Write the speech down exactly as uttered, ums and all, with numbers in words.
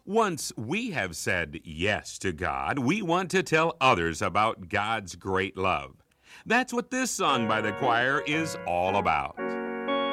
Once we have said yes to God, we want to tell others about God's great love. That's what this song by the choir is all about.